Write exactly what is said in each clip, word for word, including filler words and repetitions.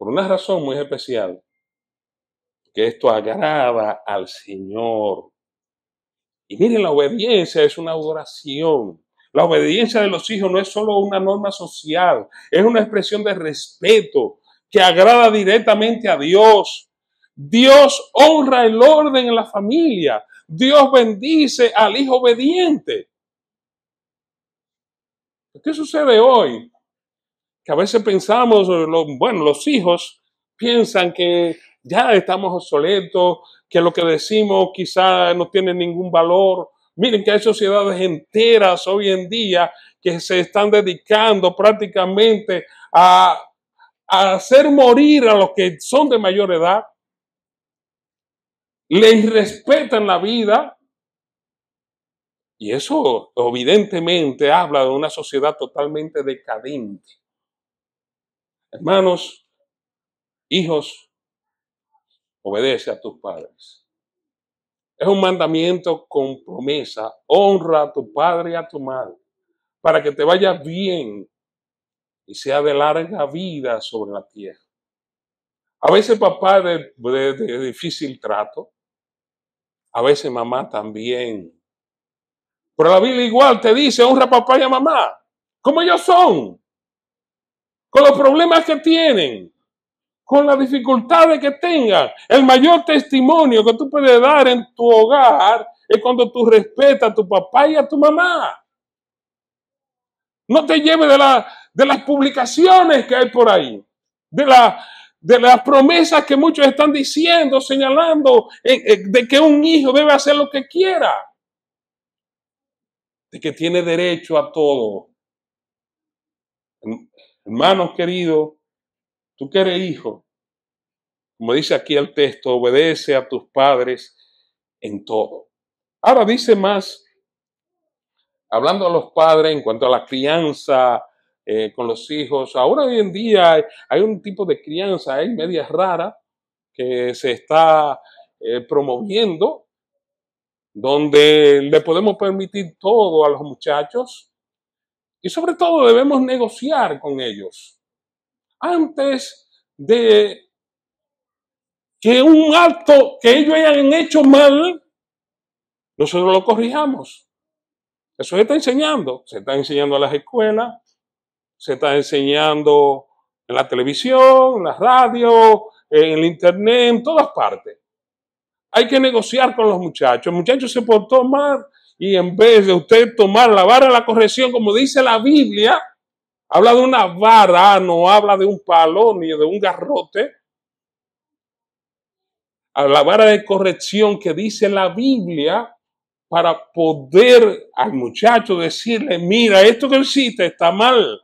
por una razón muy especial, que esto agrada al Señor. Y miren, la obediencia es una adoración. La obediencia de los hijos no es solo una norma social, es una expresión de respeto que agrada directamente a Dios. Dios honra el orden en la familia. Dios bendice al hijo obediente. ¿Qué sucede hoy? Que a veces pensamos, bueno, los hijos piensan que ya estamos obsoletos, que lo que decimos quizá no tiene ningún valor. Miren que hay sociedades enteras hoy en día que se están dedicando prácticamente a, a hacer morir a los que son de mayor edad. Les respetan la vida. Y eso evidentemente habla de una sociedad totalmente decadente. Hermanos, hijos, obedece a tus padres. Es un mandamiento con promesa. Honra a tu padre y a tu madre para que te vaya bien y sea de larga vida sobre la tierra. A veces papá de, de, de difícil trato, a veces mamá también. Pero la Biblia igual te dice, honra a papá y a mamá, como ellos son, con los problemas que tienen, con las dificultades que tengan. El mayor testimonio que tú puedes dar en tu hogar es cuando tú respetas a tu papá y a tu mamá. No te lleves de, la, de las publicaciones que hay por ahí, de, la, de las promesas que muchos están diciendo, señalando eh, eh, de que un hijo debe hacer lo que quiera, de que tiene derecho a todo. Hermanos queridos, tú que eres hijo, como dice aquí el texto, obedece a tus padres en todo. Ahora dice más, hablando a los padres en cuanto a la crianza eh, con los hijos. Ahora hoy en día hay, hay un tipo de crianza, hay media rara que se está eh, promoviendo, donde le podemos permitir todo a los muchachos y sobre todo debemos negociar con ellos. Antes de que un acto que ellos hayan hecho mal, nosotros lo corrijamos. Eso se está enseñando. Se está enseñando en las escuelas, se está enseñando en la televisión, en la radio, en el internet, en todas partes. Hay que negociar con los muchachos. El muchacho se portó mal y en vez de usted tomar la vara de la corrección, como dice la Biblia, habla de una vara, no habla de un palo ni de un garrote. A la vara de corrección que dice la Biblia, para poder al muchacho decirle, mira, esto que hiciste está mal.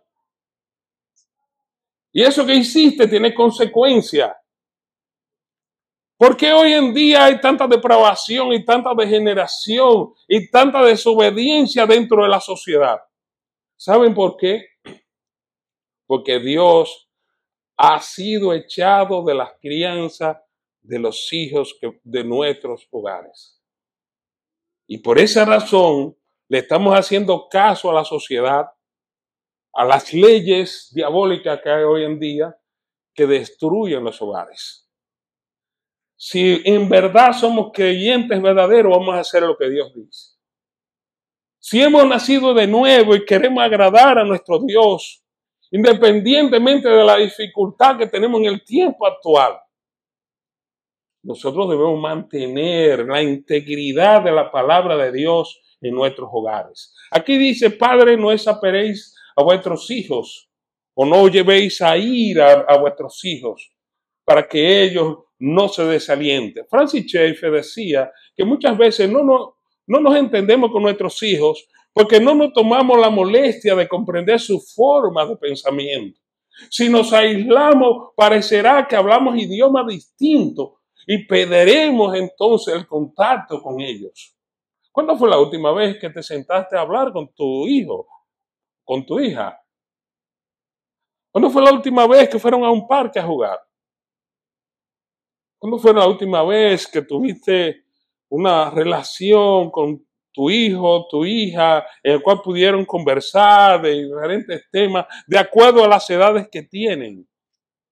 Y eso que hiciste tiene consecuencias. ¿Por qué hoy en día hay tanta depravación y tanta degeneración y tanta desobediencia dentro de la sociedad? ¿Saben por qué? Porque Dios ha sido echado de la crianza de los hijos de nuestros hogares. Y por esa razón le estamos haciendo caso a la sociedad, a las leyes diabólicas que hay hoy en día que destruyen los hogares. Si en verdad somos creyentes verdaderos, vamos a hacer lo que Dios dice. Si hemos nacido de nuevo y queremos agradar a nuestro Dios, independientemente de la dificultad que tenemos en el tiempo actual, nosotros debemos mantener la integridad de la palabra de Dios en nuestros hogares. Aquí dice, Padre, no exasperéis a vuestros hijos, o no llevéis a ira a vuestros hijos, para que ellos no se desalienten. Francis Schaeffer decía que muchas veces no, no, no nos entendemos con nuestros hijos porque no nos tomamos la molestia de comprender su forma de pensamiento. Si nos aislamos, parecerá que hablamos idiomas distintos y perderemos entonces el contacto con ellos. ¿Cuándo fue la última vez que te sentaste a hablar con tu hijo, con tu hija? ¿Cuándo fue la última vez que fueron a un parque a jugar? ¿Cuándo fue la última vez que tuviste una relación con tu hijo, tu hija, en el cual pudieron conversar de diferentes temas de acuerdo a las edades que tienen?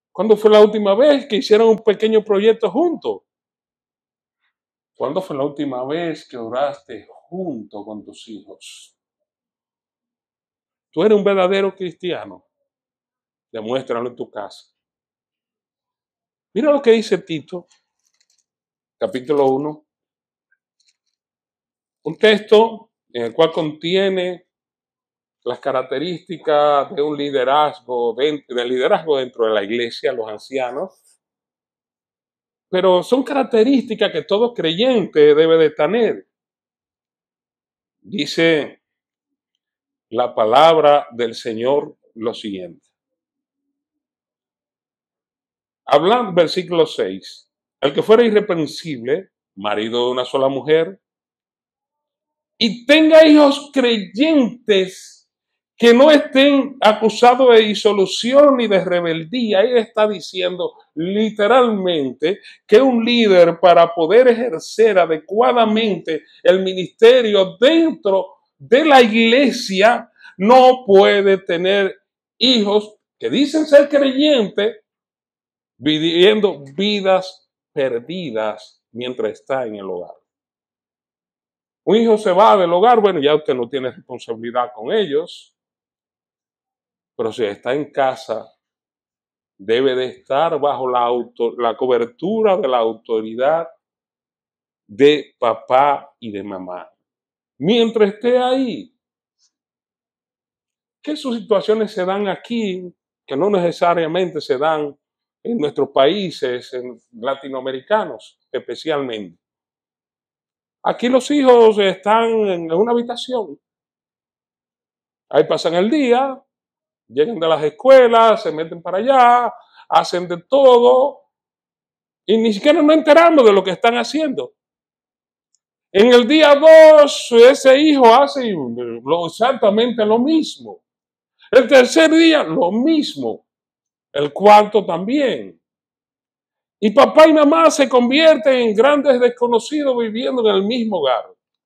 ¿Cuándo fue la última vez que hicieron un pequeño proyecto juntos? ¿Cuándo fue la última vez que oraste junto con tus hijos? Tú eres un verdadero cristiano. Demuéstralo en tu casa. Mira lo que dice Tito, capítulo uno. Un texto en el cual contiene las características de un liderazgo, de, de liderazgo dentro de la iglesia, los ancianos. Pero son características que todo creyente debe de tener. Dice la palabra del Señor lo siguiente. Habla, versículo seis. El que fuera irreprensible, marido de una sola mujer, y tenga hijos creyentes que no estén acusados de disolución ni de rebeldía. Él está diciendo literalmente que un líder, para poder ejercer adecuadamente el ministerio dentro de la iglesia, no puede tener hijos que dicen ser creyentes viviendo vidas perdidas mientras está en el hogar. Un hijo se va del hogar, bueno, ya usted no tiene responsabilidad con ellos, pero si está en casa, debe de estar bajo la, auto, la cobertura de la autoridad de papá y de mamá. Mientras esté ahí, ¿qué sus situaciones se dan aquí que no necesariamente se dan en nuestros países, en latinoamericanos especialmente? Aquí los hijos están en una habitación. Ahí pasan el día, llegan de las escuelas, se meten para allá, hacen de todo y ni siquiera nos enteramos de lo que están haciendo. En el día dos, ese hijo hace exactamente lo mismo. El tercer día, lo mismo. El cuarto también. Y papá y mamá se convierten en grandes desconocidos viviendo en el mismo hogar.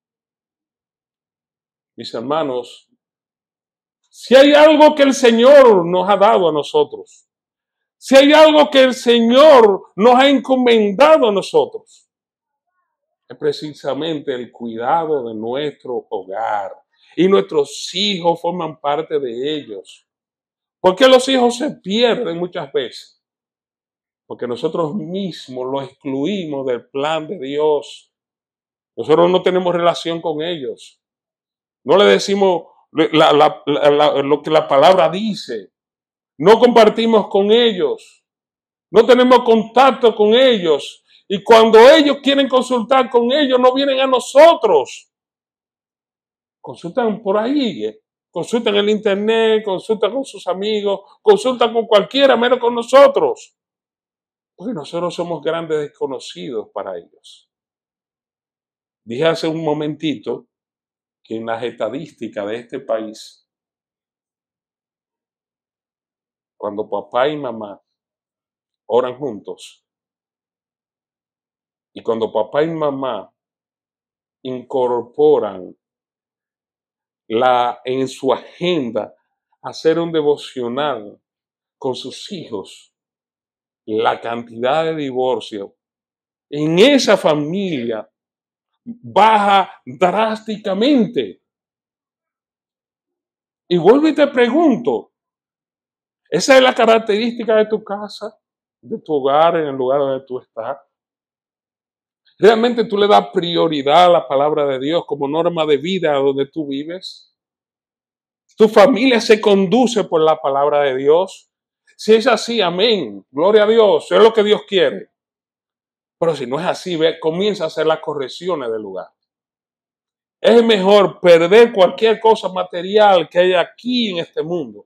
Mis hermanos, si hay algo que el Señor nos ha dado a nosotros, si hay algo que el Señor nos ha encomendado a nosotros, es precisamente el cuidado de nuestro hogar. Y nuestros hijos forman parte de ellos. ¿Por qué los hijos se pierden muchas veces? Porque nosotros mismos los excluimos del plan de Dios. Nosotros no tenemos relación con ellos. No le decimos la, la, la, la, lo que la palabra dice. No compartimos con ellos. No tenemos contacto con ellos. Y cuando ellos quieren consultar con ellos, no vienen a nosotros. Consultan por ahí, ¿eh? Consultan en el internet, consultan con sus amigos, consultan con cualquiera, menos con nosotros. Porque nosotros somos grandes desconocidos para ellos. Dije hace un momentito que en las estadísticas de este país, cuando papá y mamá oran juntos, y cuando papá y mamá incorporan la, en su agenda hacer un devocional con sus hijos, la cantidad de divorcios en esa familia baja drásticamente. Y vuelvo y te pregunto, ¿esa es la característica de tu casa, de tu hogar, en el lugar donde tú estás? ¿Realmente tú le das prioridad a la palabra de Dios como norma de vida donde tú vives? ¿Tu familia se conduce por la palabra de Dios? Si es así, amén, gloria a Dios, es lo que Dios quiere. Pero si no es así, ve, comienza a hacer las correcciones del lugar. Es mejor perder cualquier cosa material que hay aquí en este mundo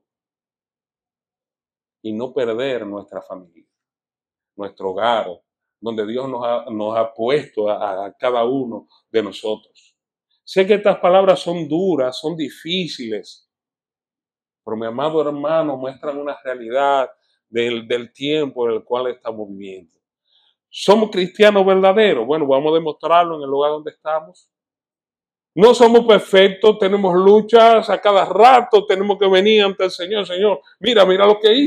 y no perder nuestra familia, nuestro hogar, donde Dios nos ha, nos ha puesto a, a cada uno de nosotros. Sé que estas palabras son duras, son difíciles, pero mi amado hermano, muestran una realidad del, del tiempo en el cual estamos viviendo. ¿Somos cristianos verdaderos? Bueno, vamos a demostrarlo en el lugar donde estamos. No somos perfectos, tenemos luchas a cada rato, tenemos que venir ante el Señor. Señor, mira, mira lo que hice.